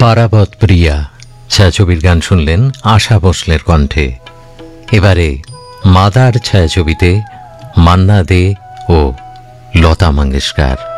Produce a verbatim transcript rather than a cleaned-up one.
পারাবত প্রিয়া ছায়াছবির গান শুনলেন আশা ভোসলের কণ্ঠে। এবারে মাদার ছায়াছবিতে মান্না দে ও লতা মঙ্গেশকর।